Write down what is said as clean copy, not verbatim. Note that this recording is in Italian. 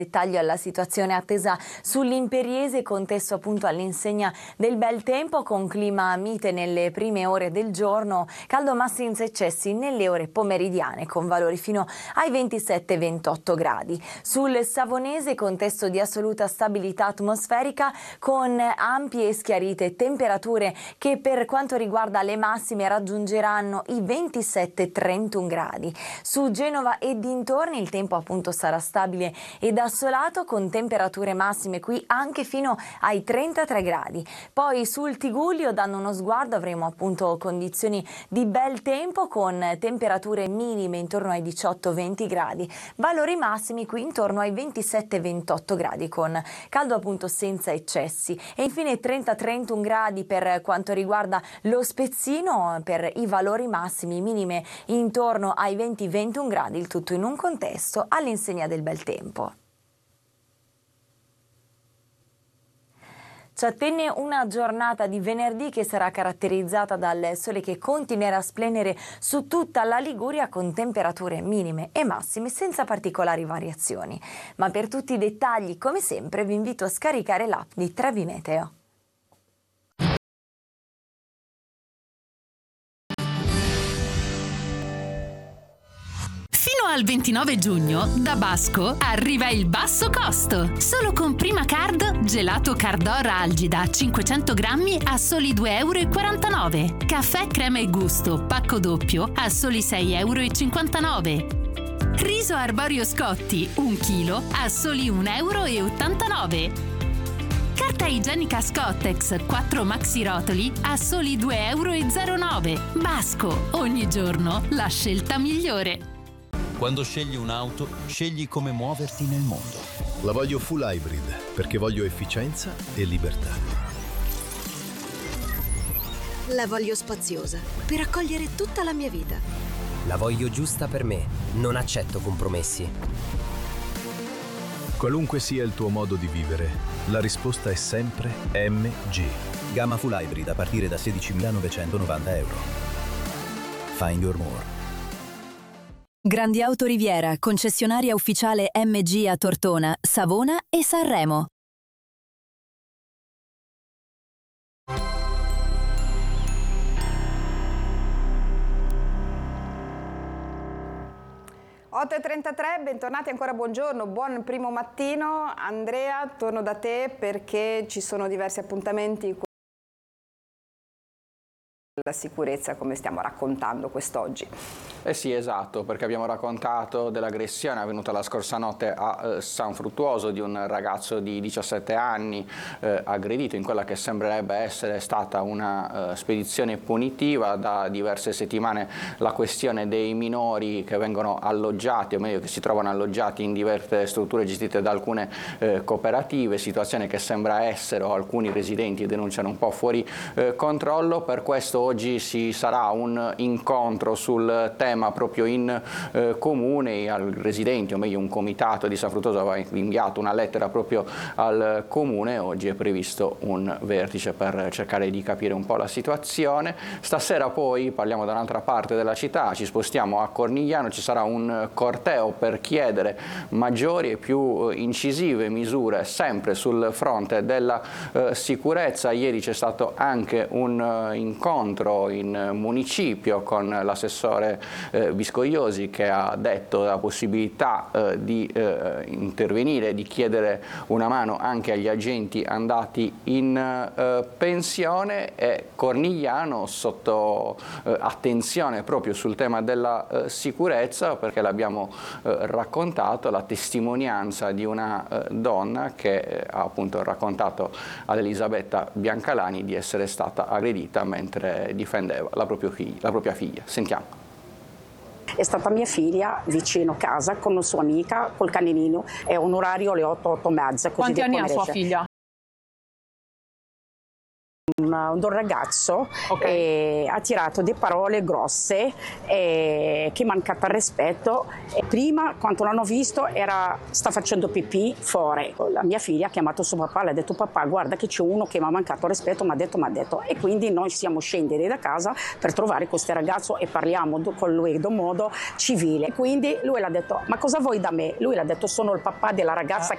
Dettaglio alla situazione attesa sull'Imperiese, contesto appunto all'insegna del bel tempo con clima mite nelle prime ore del giorno, caldo ma senza eccessi nelle ore pomeridiane con valori fino ai 27-28 gradi. Sul Savonese contesto di assoluta stabilità atmosferica con ampie e schiarite temperature che per quanto riguarda le massime raggiungeranno i 27-31 gradi. Su Genova e dintorni il tempo appunto sarà stabile ed assolato con temperature massime qui anche fino ai 33 gradi. Poi sul Tigullio, dando uno sguardo, avremo appunto condizioni di bel tempo con temperature minime intorno ai 18-20 gradi, valori massimi qui intorno ai 27-28 gradi con caldo appunto senza eccessi. E infine 30-31 gradi per quanto riguarda lo Spezzino, per i valori massimi, minime intorno ai 20-21 gradi, il tutto in un contesto all'insegna del bel tempo. Ci attende una giornata di venerdì che sarà caratterizzata dal sole che continuerà a splendere su tutta la Liguria con temperature minime e massime senza particolari variazioni. Ma per tutti i dettagli, come sempre, vi invito a scaricare l'app di Trevi Meteo. Fino al 29 giugno da Basco arriva il basso costo. Solo con Prima Card, gelato Cardora Algida 500 grammi a soli 2,49 euro. Caffè crema e gusto pacco doppio a soli 6,59 euro. Riso arborio Scotti 1 chilo a soli 1,89 euro. Carta igienica Scottex 4 maxi rotoli a soli 2,09 euro. Basco, ogni giorno la scelta migliore. Quando scegli un'auto, scegli come muoverti nel mondo. La voglio full hybrid perché voglio efficienza e libertà. La voglio spaziosa per accogliere tutta la mia vita. La voglio giusta per me, non accetto compromessi. Qualunque sia il tuo modo di vivere, la risposta è sempre MG. Gamma full hybrid a partire da 16.990 euro. Find your more. Grandi Auto Riviera, concessionaria ufficiale MG a Tortona, Savona e Sanremo. Otto e 33, bentornati ancora, buongiorno, buon primo mattino. Andrea, torno da te perché ci sono diversi appuntamenti con la sicurezza, come stiamo raccontando quest'oggi. Eh sì, esatto, perché abbiamo raccontato dell'aggressione avvenuta la scorsa notte a San Fruttuoso di un ragazzo di 17 anni aggredito in quella che sembrerebbe essere stata una spedizione punitiva. Da diverse settimane la questione dei minori che vengono alloggiati, o meglio che si trovano alloggiati in diverse strutture gestite da alcune cooperative, situazione che sembra essere, o alcuni residenti denunciano, un po' fuori controllo. Per questo oggi ci sarà un incontro sul tema proprio in comune. Al residenti, o meglio un comitato di San Fruttuoso aveva inviato una lettera proprio al comune. Oggi è previsto un vertice per cercare di capire un po' la situazione. Stasera poi parliamo da un'altra parte della città, ci spostiamo a Cornigliano, ci sarà un corteo per chiedere maggiori e più incisive misure sempre sul fronte della sicurezza. Ieri c'è stato anche un incontro in municipio con l'assessore Viscogliosi, che ha detto la possibilità di intervenire, di chiedere una mano anche agli agenti andati in pensione. E Cornigliano sotto attenzione proprio sul tema della sicurezza, perché l'abbiamo raccontato, la testimonianza di una donna che ha appunto raccontato ad Elisabetta Biancalani di essere stata aggredita mentre difendeva la propria figlia. Sentiamo. È stata mia figlia vicino casa con una sua amica col cagnolino, è un orario alle 8:30. Quanti anni ha sua figlia? Un ragazzo ha tirato delle parole grosse che mancata al rispetto. Prima, quando l'hanno visto, sta facendo pipì fuori. La mia figlia ha chiamato suo papà, le ha detto: papà, guarda che c'è uno che mi ha mancato al rispetto, mi ha detto. E quindi noi siamo scendere da casa per trovare questo ragazzo e parliamo con lui in modo civile. E quindi lui l'ha detto: ma cosa vuoi da me? Lui l'ha detto: sono il papà della ragazza